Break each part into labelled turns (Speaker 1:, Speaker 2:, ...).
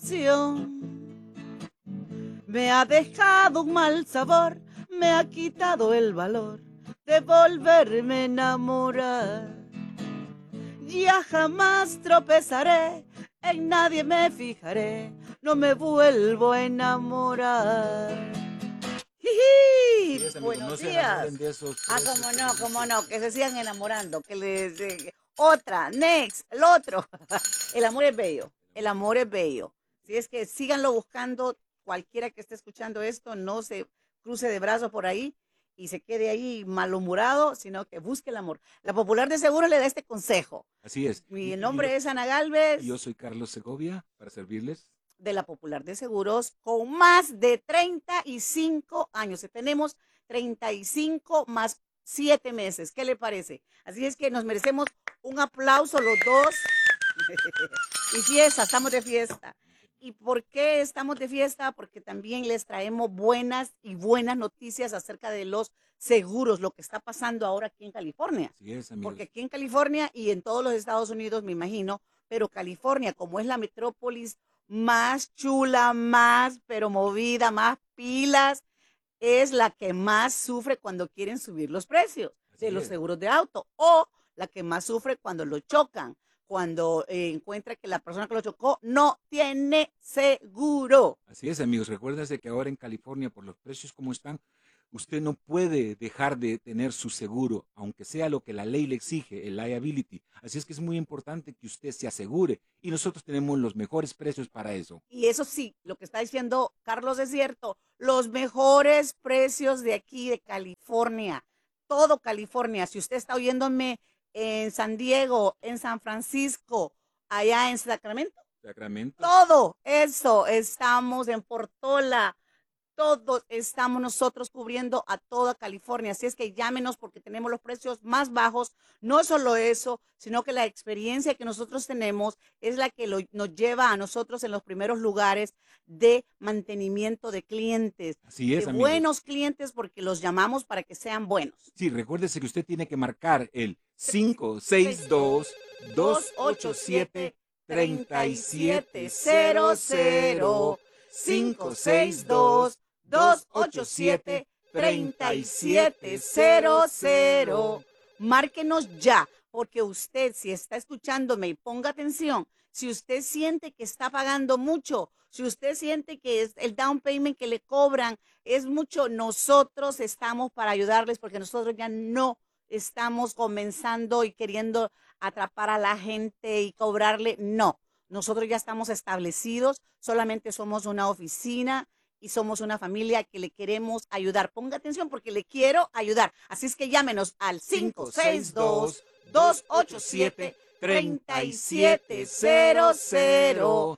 Speaker 1: canción me ha dejado un mal sabor, me ha quitado el valor de volverme a enamorar. Ya jamás tropezaré, en nadie me fijaré, no me vuelvo a enamorar. ¡Jiji!
Speaker 2: Sí, amigos,
Speaker 1: Buenos
Speaker 2: no se
Speaker 1: días.
Speaker 2: enamoren de esos
Speaker 1: Cómo no, que se sigan enamorando, que les... otra, next, el otro. El amor es bello, el amor es bello. Si es que síganlo buscando, cualquiera que esté escuchando esto, no se cruce de brazos por ahí y se quede ahí malhumorado, sino que busque el amor. La Popular de Seguro le da este consejo.
Speaker 2: Así es.
Speaker 1: Mi nombre es Ana Galvez.
Speaker 2: Y yo soy Carlos Segovia, para servirles.
Speaker 1: De la Popular de Seguros, con más de 35 años. Tenemos 35 más 7 meses. ¿Qué le parece? Así es que nos merecemos un aplauso los dos. Y fiesta, estamos de fiesta. ¿Y por qué estamos de fiesta? Porque también les traemos buenas noticias acerca de los seguros, lo que está pasando ahora aquí en California.
Speaker 2: Así es, amigos.
Speaker 1: Porque aquí en California y en todos los Estados Unidos, me imagino, pero California, como es la metrópolis más chula, más pero movida, más pilas, es la que más sufre cuando quieren subir los precios de los seguros de auto, o la que más sufre cuando lo chocan, cuando encuentra que la persona que lo chocó no tiene seguro.
Speaker 2: Así es, amigos. Recuérdense que ahora en California, por los precios como están, usted no puede dejar de tener su seguro, aunque sea lo que la ley le exige, el liability. Así es que es muy importante que usted se asegure y nosotros tenemos los mejores precios para eso.
Speaker 1: Y eso sí, lo que está diciendo Carlos es cierto, los mejores precios de aquí, de California, todo California. Si usted está oyéndome en San Diego, en San Francisco, allá en Sacramento, todo eso, estamos en Portola, todos estamos nosotros cubriendo a toda California, así es que llámenos porque tenemos los precios más bajos. No solo eso, sino que la experiencia que nosotros tenemos es la que nos lleva a nosotros en los primeros lugares de mantenimiento de clientes.
Speaker 2: Así es,
Speaker 1: de
Speaker 2: amigos.
Speaker 1: buenos clientes, porque los llamamos para que sean buenos.
Speaker 2: Sí, recuérdese que usted tiene que marcar el 562-287-3700.
Speaker 1: 562-287-3700. Márquenos ya, porque usted, si está escuchándome, y ponga atención, si usted siente que está pagando mucho, si usted siente que es el down payment que le cobran es mucho, nosotros estamos para ayudarles, porque nosotros ya no estamos comenzando y queriendo atrapar a la gente y cobrarle, no. Nosotros ya estamos establecidos, solamente somos una oficina y somos una familia que le queremos ayudar. Ponga atención porque le quiero ayudar. Así es que llámenos al 562-287-3700.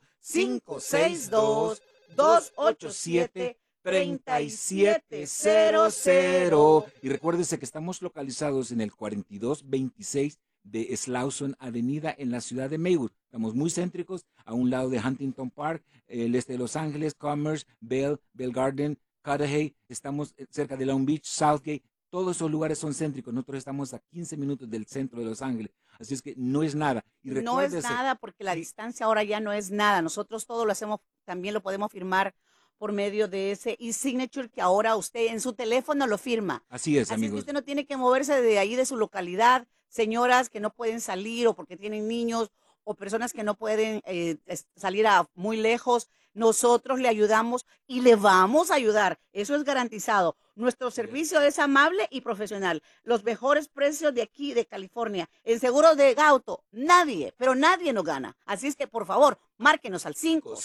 Speaker 1: 562-287-3700.
Speaker 2: Y recuérdese que estamos localizados en el 4226 de Slauson Avenida en la ciudad de Maywood. Estamos muy céntricos, a un lado de Huntington Park, el este de Los Ángeles, Commerce, Bell Garden, Cudahy. Estamos cerca de Long Beach, Southgate. Todos esos lugares son céntricos. Nosotros estamos a 15 minutos del centro de Los Ángeles. Así es que no es nada.
Speaker 1: Y no es nada porque la distancia ahora ya no es nada. Nosotros todo lo hacemos, también lo podemos firmar por medio de ese e-signature que ahora usted en su teléfono lo firma.
Speaker 2: Así es, amigos.
Speaker 1: Así que usted no tiene que moverse de ahí, de su localidad. Señoras que no pueden salir o porque tienen niños o personas que no pueden salir a muy lejos, nosotros le ayudamos y le vamos a ayudar. Eso es garantizado. Nuestro servicio es amable y profesional. Los mejores precios de aquí, de California. En seguros de auto, nadie, pero nadie nos gana. Así es que, por favor, márquenos al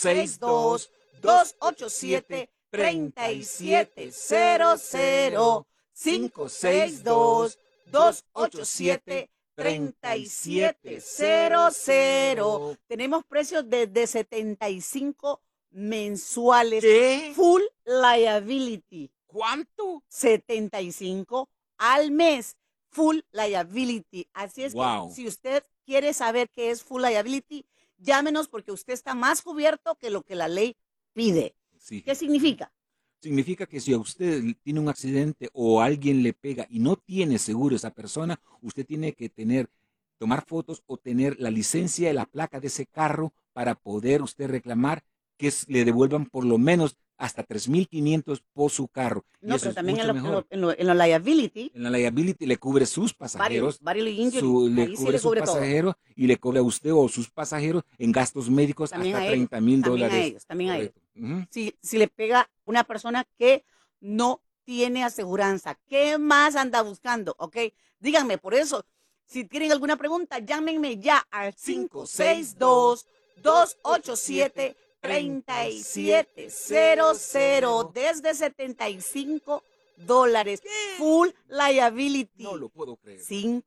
Speaker 1: 562-287-3700. 562-287-3700. Tenemos precios de 75 mensuales.
Speaker 2: ¿Qué?
Speaker 1: Full liability.
Speaker 2: ¿Cuánto?
Speaker 1: 75 al mes. Full liability. Así es
Speaker 2: Wow.
Speaker 1: que si usted quiere saber qué es full liability, llámenos porque usted está más cubierto que lo que la ley pide.
Speaker 2: Sí.
Speaker 1: ¿Qué significa?
Speaker 2: Significa que si a usted tiene un accidente o alguien le pega y no tiene seguro esa persona, usted tiene que tomar fotos o tener la licencia y la placa de ese carro para poder usted reclamar le devuelvan por lo menos hasta $3,500 por su carro. Y
Speaker 1: No,
Speaker 2: eso
Speaker 1: pero
Speaker 2: es
Speaker 1: también
Speaker 2: mucho mejor.
Speaker 1: en lo liability,
Speaker 2: En la liability le cubre sus pasajeros,
Speaker 1: bodily injury,
Speaker 2: le
Speaker 1: ahí sí
Speaker 2: cubre
Speaker 1: le
Speaker 2: sus
Speaker 1: cubre todo.
Speaker 2: pasajeros y le cubre a usted o sus pasajeros en gastos médicos
Speaker 1: También
Speaker 2: hasta
Speaker 1: a ellos, también a
Speaker 2: $30,000.
Speaker 1: ellos, también a ellos.
Speaker 2: Correcto. Ujú.
Speaker 1: Si le pega una persona que no tiene aseguranza, ¿qué más anda buscando? ¿Ok? Díganme, por eso, si tienen alguna pregunta, llámenme ya al 562-287-3700 desde $75. Full liability.
Speaker 2: No lo puedo creer.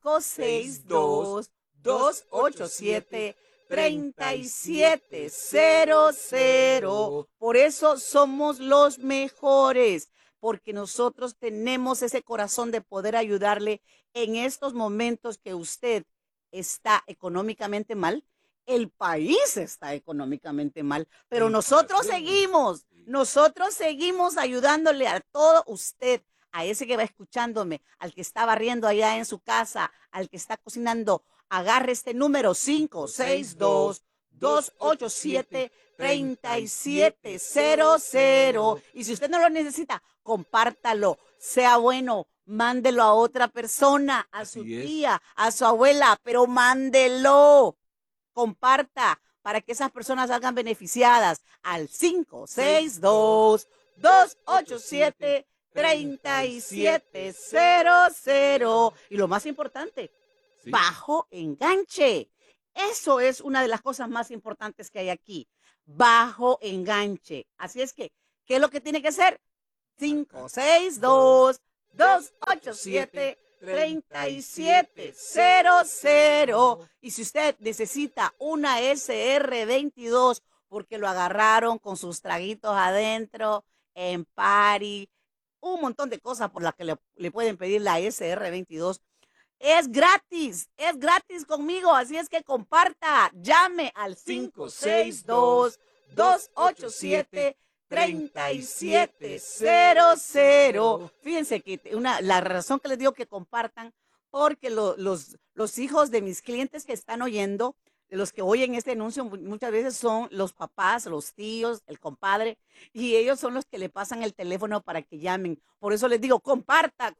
Speaker 1: 562-287-3700. Por eso somos los mejores, porque nosotros tenemos ese corazón de poder ayudarle en estos momentos que usted está económicamente mal. El país está económicamente mal, pero nosotros seguimos ayudándole a todo usted, a ese que va escuchándome, al que está barriendo allá en su casa, al que está cocinando. Agarre este número 562-287-3700. Y si usted no lo necesita, compártalo. Sea bueno, mándelo a otra persona, a su tía, a su abuela, pero mándelo. Comparta para que esas personas salgan beneficiadas al 562-287-3700. Y lo más importante, bajo enganche. Eso es una de las cosas más importantes que hay aquí. Bajo enganche. Así es que, ¿qué es lo que tiene que hacer? 562-287-3700. Y si usted necesita una SR22 porque lo agarraron con sus traguitos adentro, en party, un montón de cosas por las que le pueden pedir la SR22, es gratis conmigo, así es que comparta, llame al 562-287-3700. Fíjense que la razón que les digo que compartan, porque los hijos de mis clientes que están oyendo, de los que oyen este anuncio, muchas veces son los papás, los tíos, el compadre, y ellos son los que le pasan el teléfono para que llamen. Por eso les digo, comparta,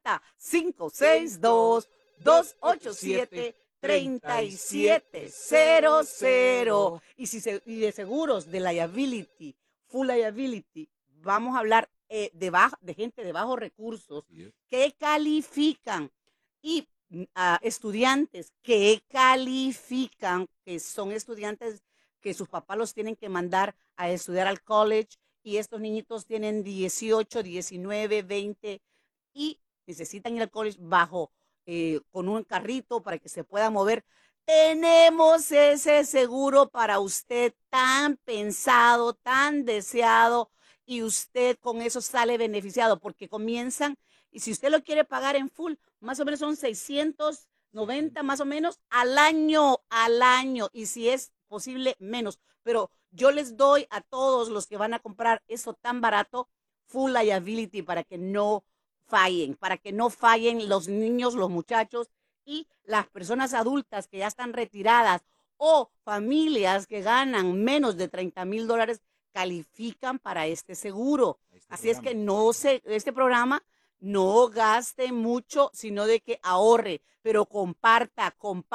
Speaker 1: 562-287-3700. Y de seguros, de liability, full liability, vamos a hablar de gente de bajos recursos que califican y estudiantes que califican, que son estudiantes que sus papás los tienen que mandar a estudiar al college, y estos niñitos tienen 18, 19, 20 y necesitan ir al college con un carrito para que se pueda mover. Tenemos ese seguro para usted, tan pensado, tan deseado, y usted con eso sale beneficiado porque comienzan, y si usted lo quiere pagar en full, más o menos son 690 más o menos al año, y si es posible menos. Pero yo les doy a todos los que van a comprar eso tan barato, full liability, para que no fallen los niños, los muchachos y las personas adultas que ya están retiradas, o familias que ganan menos de $30,000 califican para este seguro. Así es que este programa no gaste mucho, sino de que ahorre, pero comparta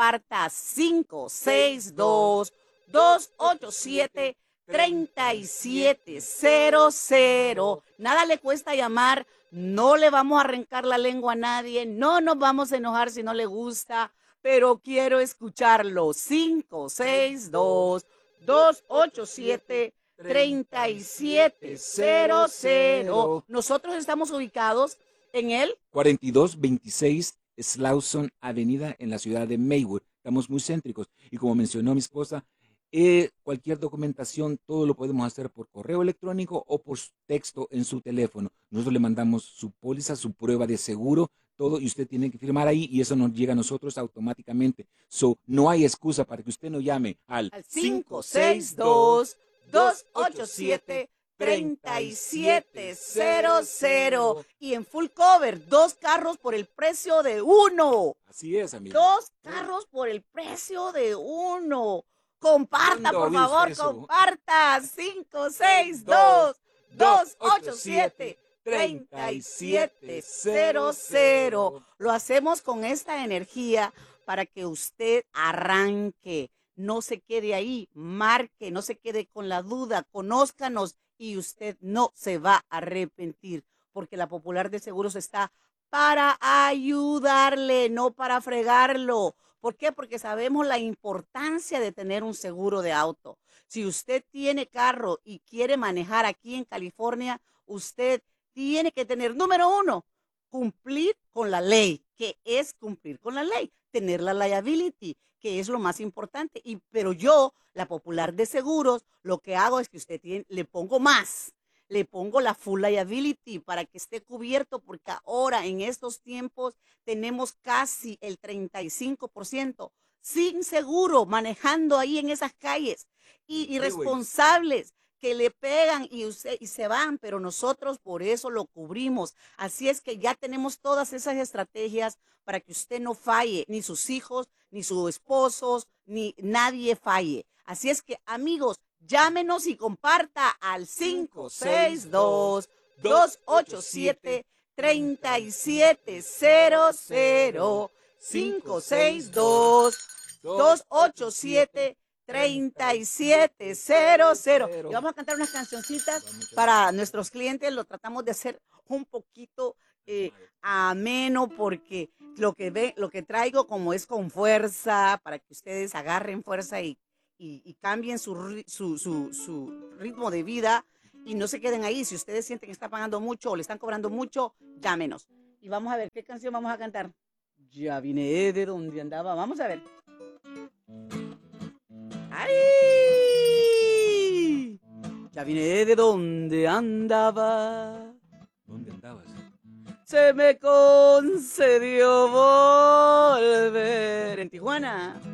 Speaker 1: 562-287-3700. Nada le cuesta llamar, no le vamos a arrancar la lengua a nadie, no nos vamos a enojar si no le gusta, pero quiero escucharlo. 562-287-3700. Nosotros estamos ubicados en el
Speaker 2: 4226 Slauson Avenida en la ciudad de Maywood. Estamos muy céntricos y como mencionó mi esposa, cualquier documentación, todo lo podemos hacer por correo electrónico o por texto en su teléfono. Nosotros le mandamos su póliza, su prueba de seguro, todo, y usted tiene que firmar ahí y eso nos llega a nosotros automáticamente. No hay excusa para que usted no llame al
Speaker 1: 562-287-3700. Y en full cover, 2 carros por el precio de 1.
Speaker 2: Así es, amigo.
Speaker 1: 2 carros por el precio de 1. Comparta, por
Speaker 2: ¿Dónde
Speaker 1: favor,
Speaker 2: viste eso?
Speaker 1: comparta. 562 287 3700. Lo hacemos con esta energía para que usted arranque. No se quede ahí, marque, no se quede con la duda, conózcanos y usted no se va a arrepentir, porque la Popular de Seguros está para ayudarle, no para fregarlo. ¿Por qué? Porque sabemos la importancia de tener un seguro de auto. Si usted tiene carro y quiere manejar aquí en California, usted tiene que tener, número uno, cumplir con la ley. ¿Qué es cumplir con la ley? Tener la liability, que es lo más importante. Pero yo, la Popular de Seguros, lo que hago es que le pongo más. Le pongo la full liability para que esté cubierto, porque ahora en estos tiempos tenemos casi el 35% sin seguro manejando ahí en esas calles y irresponsables que le pegan y se van, pero nosotros por eso lo cubrimos. Así es que ya tenemos todas esas estrategias para que usted no falle, ni sus hijos, ni sus esposos, ni nadie falle. Así es que, amigos, llámenos y comparta al 562-287-3700. 562-287-3700. Y vamos a cantar unas cancioncitas para nuestros clientes. Lo tratamos de hacer un poquito ameno, porque lo que traigo como es con fuerza, para que ustedes agarren fuerza y cambien su ritmo de vida y no se queden ahí. Si ustedes sienten que está pagando mucho o le están cobrando mucho, llámenos. Y vamos a ver qué canción vamos a cantar. Ya vine de donde andaba. Vamos a ver. ¡Ay! Ya vine de donde andaba.
Speaker 2: ¿Dónde andabas?
Speaker 1: Se me concedió volver. En Tijuana.